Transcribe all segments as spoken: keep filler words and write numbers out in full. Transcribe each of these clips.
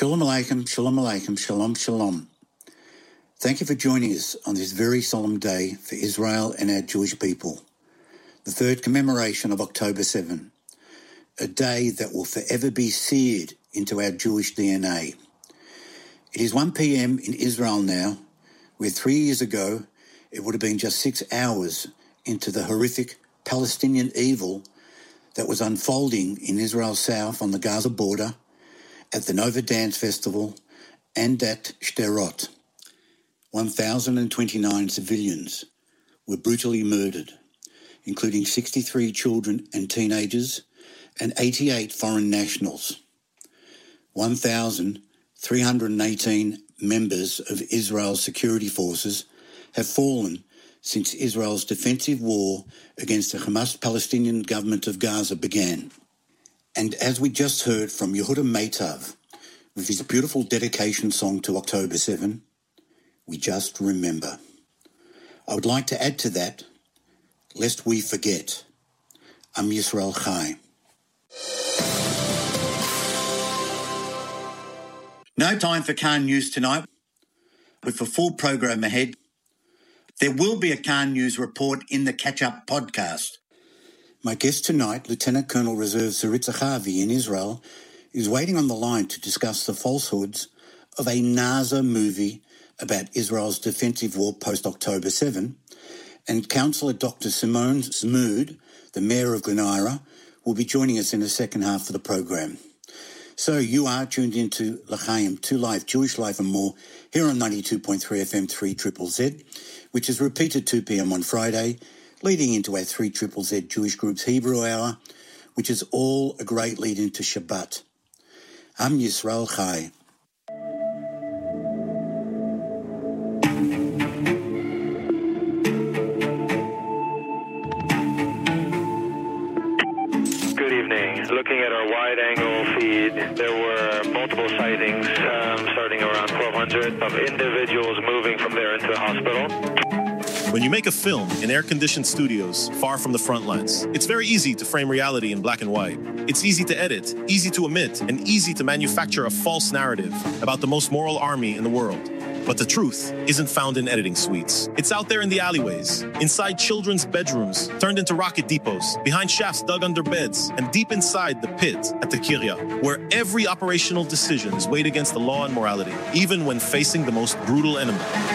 Shalom Aleichem, Shalom Aleichem, Shalom Shalom. Thank you for joining us on this very solemn day for Israel and our Jewish people, the third commemoration of October seventh, a day that will forever be seared into our Jewish D N A. It is one p.m. in Israel now, where three years ago it would have been just six hours into the horrific Palestinian evil that was unfolding in Israel's south on the Gaza border, at the Nova Dance Festival, and at Sderot. one thousand twenty-nine civilians were brutally murdered, including sixty-three children and teenagers and eighty-eight foreign nationals. one thousand three hundred eighteen members of Israel's security forces have fallen since Israel's defensive war against the Hamas-Palestinian government of Gaza began. And as we just heard from Yehuda Meitav, with his beautiful dedication song to October seventh, we just remember. I would like to add to that, lest we forget, Am Yisrael Chai. No time for Khan News tonight. With a full program ahead, there will be a Khan News report in the Catch-Up podcast. My guest tonight, Lieutenant Colonel Reserve Sarit Zahavi in Israel, is waiting on the line to discuss the falsehoods of a NASA movie about Israel's defensive war post-October seventh, and Councillor Doctor Simone Smood, the Mayor of Glen Eira, will be joining us in the second half of the program. So you are tuned into L'Chaim, To Life, Jewish Life and More, here on ninety-two point three F M three Z Z Z, which is repeated two p.m. on Friday, leading into our three Z Z Z Jewish Group's Hebrew Hour, which is all a great lead into Shabbat. Am Yisrael Chai. Good evening. Looking at our wide-angle feed, there were multiple sightings um, starting around twelve hundred of individuals moving from there into the hospital. When you make a film in air-conditioned studios far from the front lines, it's very easy to frame reality in black and white. It's easy to edit, easy to omit, and easy to manufacture a false narrative about the most moral army in the world. But the truth isn't found in editing suites. It's out there in the alleyways, inside children's bedrooms, turned into rocket depots, behind shafts dug under beds, and deep inside the pit at the Kiryat, where every operational decision is weighed against the law and morality, even when facing the most brutal enemy.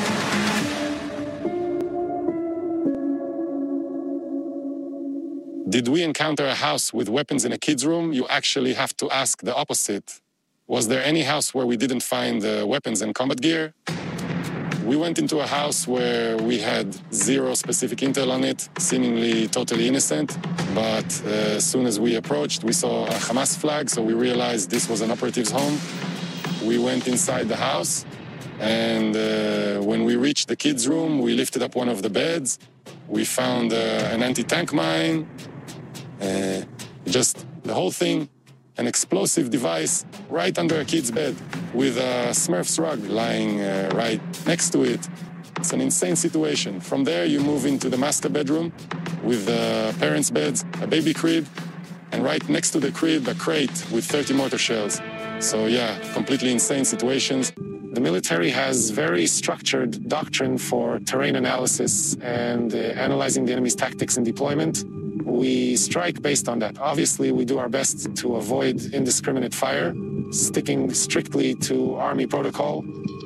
Did we encounter a house with weapons in a kid's room? You actually have to ask the opposite. Was there any house where we didn't find uh, weapons and combat gear? We went into a house where we had zero specific intel on it, seemingly totally innocent. But uh, as soon as we approached, we saw a Hamas flag, so we realized this was an operative's home. We went inside the house, and uh, when we reached the kids' room, we lifted up one of the beds. We found uh, an anti-tank mine. Uh, just the whole thing, an explosive device right under a kid's bed with a Smurf's rug lying uh, right next to it. It's an insane situation. From there, you move into the master bedroom with the parents' beds, a baby crib, and right next to the crib, a crate with thirty mortar shells. So yeah, completely insane situations. The military has very structured doctrine for terrain analysis and uh, analyzing the enemy's tactics and deployment. We strike based on that. Obviously, we do our best to avoid indiscriminate fire, sticking strictly to Army protocol.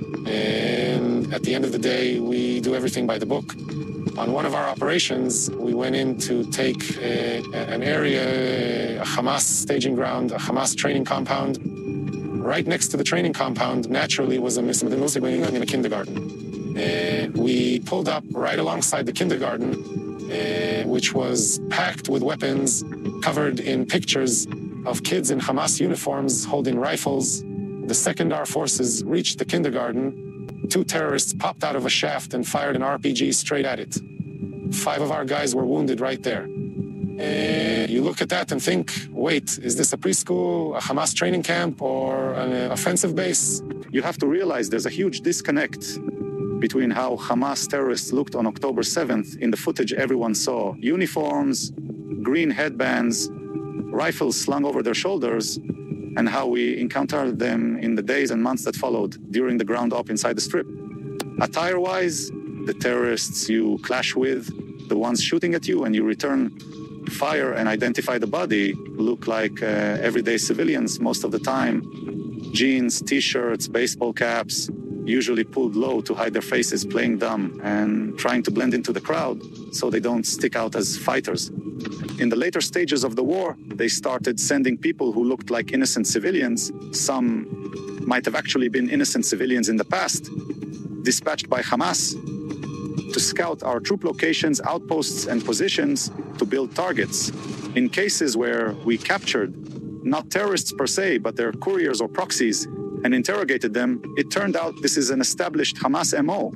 And at the end of the day, we do everything by the book. On one of our operations, we went in to take a, an area, a Hamas staging ground, a Hamas training compound. Right next to the training compound, naturally, was a military wing in a kindergarten. Uh, we pulled up right alongside the kindergarten, Uh, which was packed with weapons, covered in pictures of kids in Hamas uniforms holding rifles. The second our forces reached the kindergarten, two terrorists popped out of a shaft and fired an R P G straight at it. Five of our guys were wounded right there. Uh, you look at that and think, wait, is this a preschool, a Hamas training camp, or an offensive base? You have to realize there's a huge disconnect between how Hamas terrorists looked on October seventh in the footage everyone saw. Uniforms, green headbands, rifles slung over their shoulders, and how we encountered them in the days and months that followed during the ground op inside the Strip. Attire-wise, the terrorists you clash with, the ones shooting at you and you return fire and identify the body, look like uh, everyday civilians most of the time. Jeans, t-shirts, baseball caps, usually pulled low to hide their faces, playing dumb and trying to blend into the crowd so they don't stick out as fighters. In the later stages of the war, they started sending people who looked like innocent civilians. Some might have actually been innocent civilians in the past, dispatched by Hamas to scout our troop locations, outposts, and positions to build targets. In cases where we captured not terrorists per se, but their couriers or proxies, and interrogated them, it turned out this is an established Hamas M O.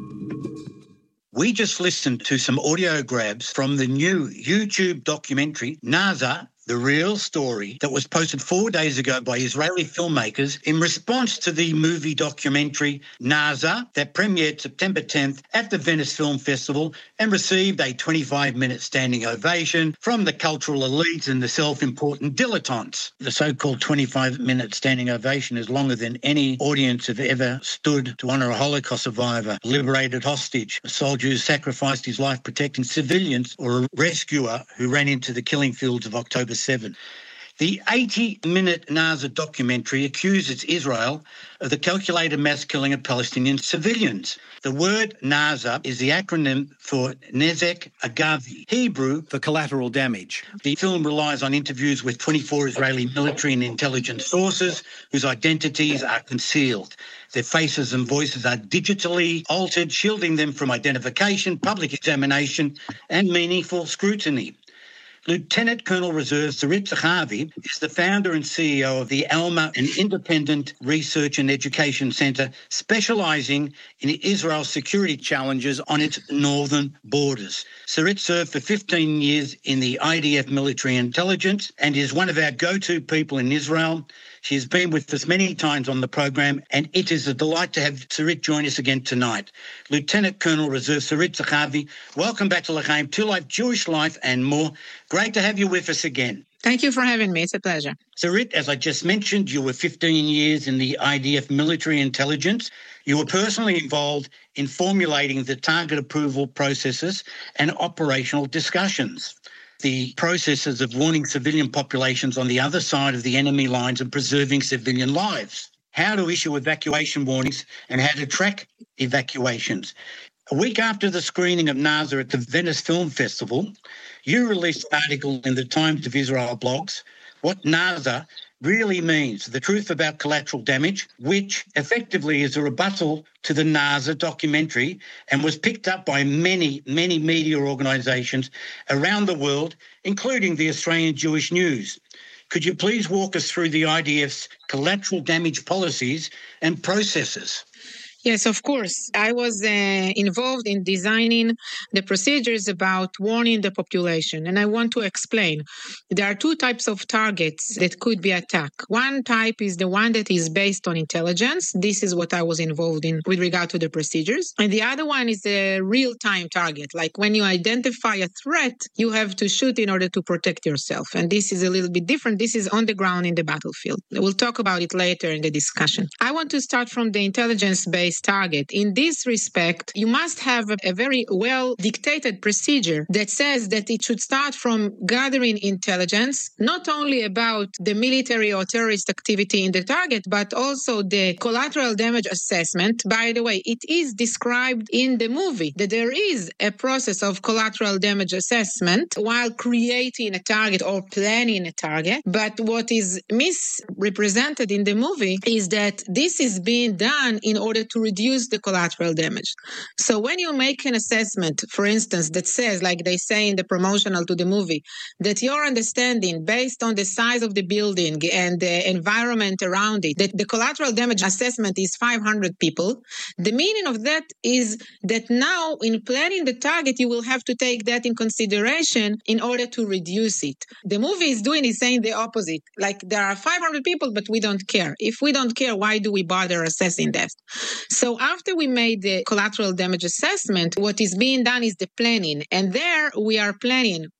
We just listened to some audio grabs from the new YouTube documentary, Naza, The Real Story, that was posted four days ago by Israeli filmmakers in response to the movie documentary Naza that premiered September tenth at the Venice Film Festival and received a twenty-five minute standing ovation from the cultural elites and the self-important dilettantes. The so-called twenty-five minute standing ovation is longer than any audience have ever stood to honour a Holocaust survivor, a liberated hostage, a soldier who sacrificed his life protecting civilians, or a rescuer who ran into the killing fields of October seventh. The eighty minute Naza documentary accuses Israel of the calculated mass killing of Palestinian civilians. The word Naza is the acronym for Nezek Agavi, Hebrew for collateral damage. The film relies on interviews with twenty-four Israeli military and intelligence sources whose identities are concealed. Their faces and voices are digitally altered, shielding them from identification, public examination, and meaningful scrutiny. Lieutenant Colonel Reserve Sarit Zahavi is the founder and C E O of the Alma, an independent research and education centre specialising in Israel's security challenges on its northern borders. Sarit served for fifteen years in the I D F military intelligence and is one of our go-to people in Israel. She has been with us many times on the program, and it is a delight to have Sarit join us again tonight. Lieutenant Colonel Reserve Sarit Zahavi, welcome back to L'chaim, To Life, Jewish Life and more. Great to have you with us again. Thank you for having me. It's a pleasure. Sarit, as I just mentioned, you were fifteen years in the I D F military intelligence. You were personally involved in formulating the target approval processes and operational discussions. The processes of warning civilian populations on the other side of the enemy lines and preserving civilian lives, how to issue evacuation warnings and how to track evacuations. A week after the screening of Naza at the Venice Film Festival, you released an article in the Times of Israel blogs, What Naza Really Means, the Truth About Collateral Damage, which effectively is a rebuttal to the Naza documentary and was picked up by many, many media organisations around the world, including the Australian Jewish News. Could you please walk us through the I D F's collateral damage policies and processes? Yes, of course. I was uh, involved in designing the procedures about warning the population. And I want to explain. There are two types of targets that could be attacked. One type is the one that is based on intelligence. This is what I was involved in with regard to the procedures. And the other one is a real-time target. Like when you identify a threat, you have to shoot in order to protect yourself. And this is a little bit different. This is on the ground in the battlefield. We'll talk about it later in the discussion. I want to start from the intelligence-based target. In this respect, you must have a, a very well dictated procedure that says that it should start from gathering intelligence, not only about the military or terrorist activity in the target, but also the collateral damage assessment. By the way, it is described in the movie that there is a process of collateral damage assessment while creating a target or planning a target. But what is misrepresented in the movie is that this is being done in order to reduce the collateral damage. So when you make an assessment, for instance, that says, like they say in the promotional to the movie, that your understanding based on the size of the building and the environment around it, that the collateral damage assessment is five hundred people, the meaning of that is that now in planning the target, you will have to take that in consideration in order to reduce it. The movie is doing is saying the opposite. Like there are five hundred people, but we don't care. If we don't care, why do we bother assessing that? So after we made the collateral damage assessment, what is being done is the planning. And there we are planning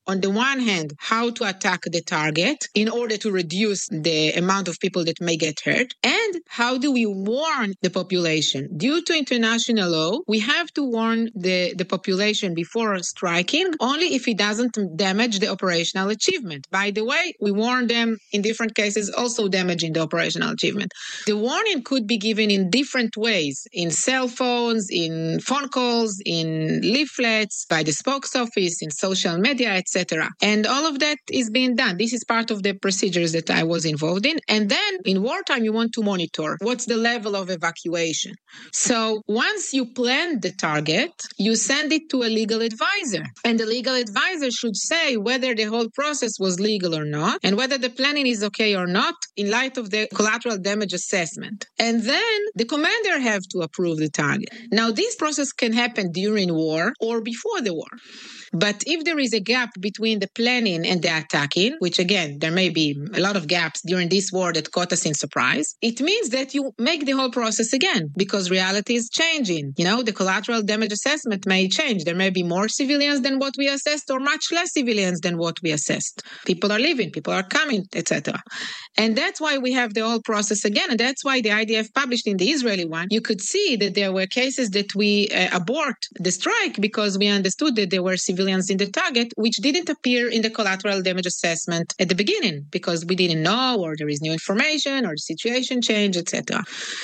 on the one hand, how to attack the target in order to reduce the amount of people that may get hurt, and how do we warn the population. Due to international law, we have to warn the, the population before striking only if it doesn't damage the operational achievement. By the way, we warn them in different cases also damaging the operational achievement. The warning could be given in different ways, in cell phones, in phone calls, in leaflets, by the spokes office, in social media, et cetera. And all of that is being done. This is part of the procedures that I was involved in. And then in wartime, you want to monitor what's the level of evacuation. So once you plan the target, you send it to a legal advisor. And the legal advisor should say whether the whole process was legal or not, and whether the planning is okay or not in light of the collateral damage assessment. And then the commander have to approve the target. Now, this process can happen during war or before the war. But if there is a gap between the planning and the attacking, which again, there may be a lot of gaps during this war that caught us in surprise, it means that you make the whole process again because reality is changing. You know, the collateral damage assessment may change. There may be more civilians than what we assessed or much less civilians than what we assessed. People are leaving, people are coming, et cetera. And that's why we have the whole process again. And that's why the I D F published in the Israeli one, you could see that there were cases that we uh, abort the strike because we understood that there were civilians in the target, which didn't appear in the collateral damage assessment at the beginning because we didn't know, or there is new information, or the situation changed, et cetera.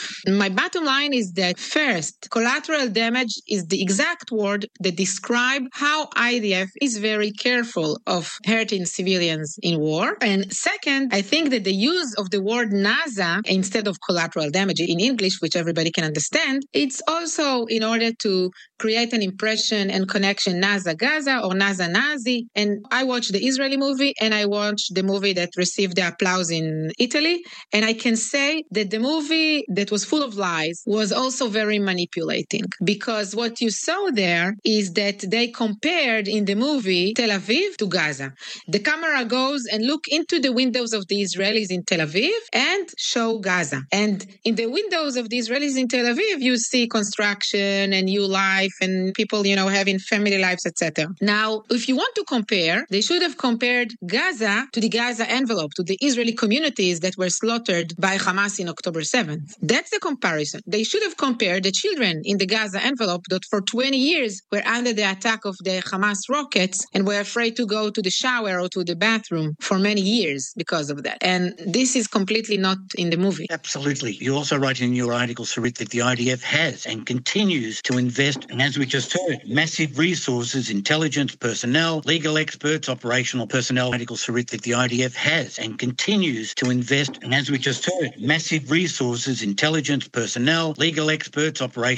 My bottom line is that first, collateral damage is the exact word that describe how I D F is very careful of hurting civilians in war. And second, I think that the use of the word Naza instead of collateral damage in English, which everybody can understand, it's also in order to create an impression and connection Naza Gaza or Naza Nazi. And I watched the Israeli movie and I watched the movie that received the applause in Italy. And I can say that the movie that was full of lies was also very manipulating because what you saw there is that they compared in the movie Tel Aviv to Gaza. The camera goes and look into the windows of the Israelis in Tel Aviv and show Gaza. And in the windows of the Israelis in Tel Aviv, you see construction and new life and people, you know, having family lives, et cetera. Now, if you want to compare, they should have compared Gaza to the Gaza envelope, to the Israeli communities that were slaughtered by Hamas in October seventh. That's the comparison. They should have compared the children in the Gaza envelope that for twenty years were under the attack of the Hamas rockets and were afraid to go to the shower or to the bathroom for many years because of that. And this is completely not in the movie. Absolutely. You also write in your article, Sarit, that the I D F has and continues to invest, and as we just heard, massive resources, intelligence personnel, legal experts, operational personnel. Article, Sarit, that the I D F has and continues to invest, and as we just heard, massive resources, intelligence personnel, legal experts, operational